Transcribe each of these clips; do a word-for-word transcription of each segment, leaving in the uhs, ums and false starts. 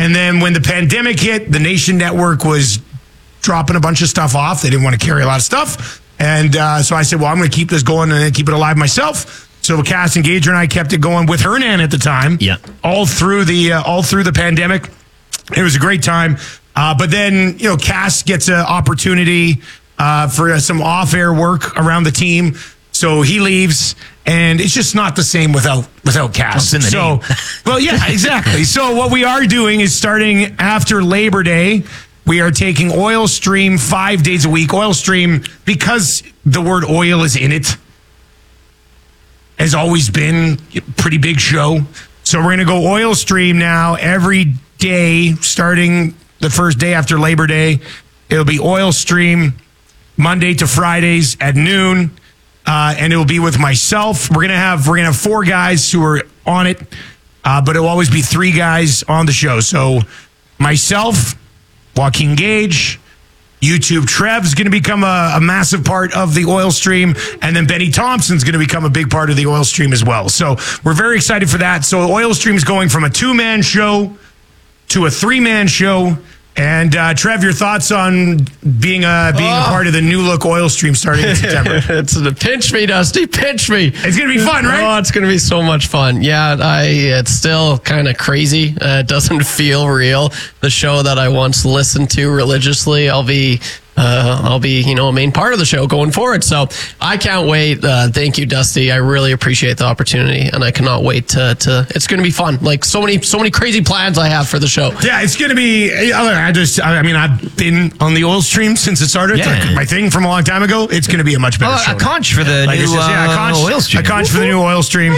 And then when the pandemic hit, the Nation Network was dropping a bunch of stuff off. They didn't want to carry a lot of stuff. And uh, so I said, well, I'm going to keep this going and keep it alive myself. So Cass and Gager and I kept it going with Hernan at the time. Yeah. All through the uh, all through the pandemic. It was a great time. Uh, but then, you know, Cass gets an opportunity uh, for uh, some off-air work around the team. So he leaves, and it's just not the same without without Cass. In the so, name. well, yeah, exactly. So what we are doing is starting after Labor Day, we are taking Oil Stream five days a week. Oil Stream, because the word oil is in it, has always been a pretty big show. So we're going to go Oil Stream now every day, starting the first day after Labor Day. It'll be Oil Stream Monday to Fridays at noon. Uh, and it will be with myself. We're gonna have we're gonna have four guys who are on it, uh, but it will always be three guys on the show. So myself, Joaquin Gage, YouTube Trev's going to become a, a massive part of the Oil Stream, and then Benny Thompson's going to become a big part of the Oil Stream as well. So we're very excited for that. So Oil Stream is going from a two-man show to a three-man show. And uh, Trev, your thoughts on being a being oh. a part of the new look Oil Stream starting in September? It's a pinch me, Dusty, pinch me. It's gonna be fun, right? Oh, it's gonna be so much fun. Yeah, I. It's still kind of crazy. Uh, it doesn't feel real. The show that I once listened to religiously, I'll be. Uh, I'll be, you know, a main part of the show going forward. So I can't wait. Uh, thank you, Dusty. I really appreciate the opportunity, and I cannot wait to. to it's going to be fun. Like so many, so many crazy plans I have for the show. Yeah, it's going to be. I just, I mean, I've been on the Oil Stream since it started. Yeah. Like my thing from a long time ago. It's going to be a much better Oh, show. a conch for the Like new it's just, yeah, a uh, conch, Oil Stream. A conch for the new Oil Stream.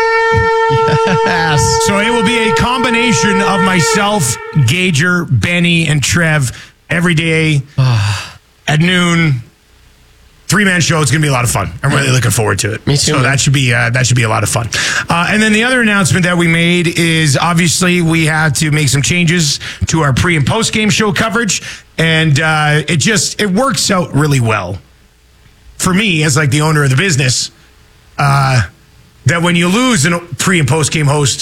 Yes. So it will be a combination of myself, Gager, Benny, and Trev every day. At noon, three-man show. It's going to be a lot of fun. I'm really looking forward to it. Me too. So that should be uh, that should be a lot of fun. Uh, and then the other announcement that we made is obviously we had to make some changes to our pre and post game show coverage, and uh, it just it works out really well for me as like the owner of the business. Uh, that when you lose a pre and post game host,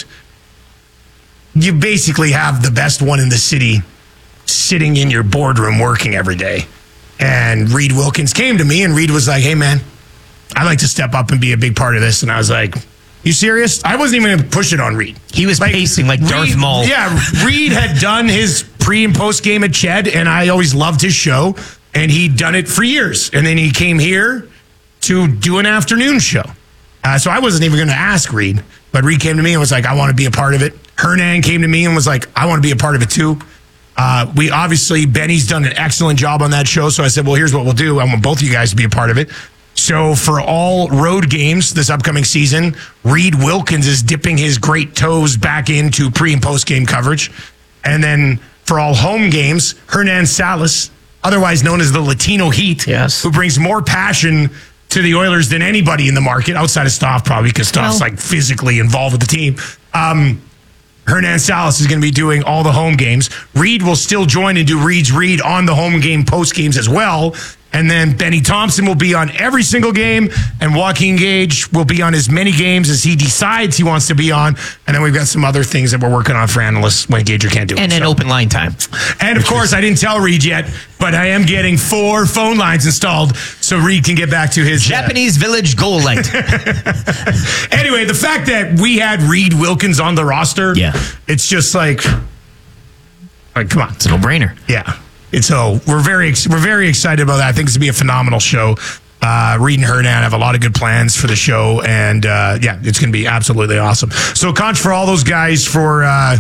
you basically have the best one in the city sitting in your boardroom working every day. And Reed Wilkins came to me, and Reed was like, hey, man, I'd like to step up and be a big part of this. And I was like, you serious? I wasn't even going to push it on Reed. He was like, pacing like Darth Reed, Maul. Yeah, Reed had done his pre and post game at Ched, and I always loved his show. And he'd done it for years. And then he came here to do an afternoon show. Uh, so I wasn't even going to ask Reed. But Reed came to me and was like, I want to be a part of it. Hernan came to me and was like, I want to be a part of it too. Uh, we obviously, Benny's done an excellent job on that show. So I said, well, here's what we'll do. I want both of you guys to be a part of it. So for all road games this upcoming season, Reed Wilkins is dipping his great toes back into pre and post game coverage. And then for all home games, Hernan Salas, otherwise known as the Latino Heat, Yes. who brings more passion to the Oilers than anybody in the market, outside of Stoff probably, because Stoff's Well, like physically involved with the team. Um, Hernan Salas is going to be doing all the home games. Reed will still join and do Reed's Read on the home game post games as well. And then Benny Thompson will be on every single game, and Joaquin Gage will be on as many games as he decides he wants to be on. And then we've got some other things that we're working on for analysts when Gager can't do it. And then so. open line time. And of course, I didn't tell Reed yet, but I am getting four phone lines installed so Reed can get back to his Japanese uh, Village goal light. Anyway, the fact that we had Reed Wilkins on the roster, Yeah. it's just like, like, come on. It's a no-brainer. Yeah. And so we're very we're very excited about that. I think it's going to be a phenomenal show. Uh, Reed and Hernan have a lot of good plans for the show, and uh, yeah, it's going to be absolutely awesome. So, Conch, for all those guys for, uh,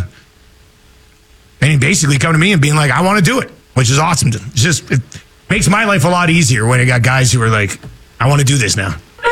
and basically come to me and being like, I want to do it, which is awesome. It's just, it makes my life a lot easier when I got guys who are like, I want to do this now.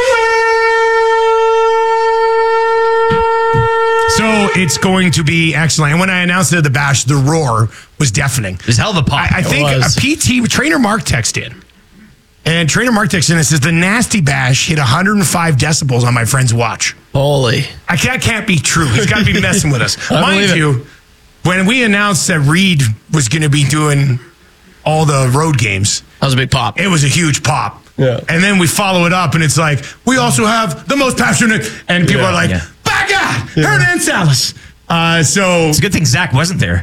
So it's going to be excellent. And when I announced it at the Bash, the roar was deafening. There's hell of a pop. I, I think a P T, trainer Mark texted in. And trainer Mark texted in and says, the Nasty Bash hit one hundred five decibels on my friend's watch. Holy. I can't, that can't be true. He's got to be messing with us. I Mind believe you, when we announced that Reed was going to be doing all the road games, That was a big pop. it was a huge pop. Yeah. And then we follow it up, and it's like, we also have the most passionate, and people Yeah, are like, yeah. by God, Hernan Salas. Uh, so It's a good thing Zach wasn't there.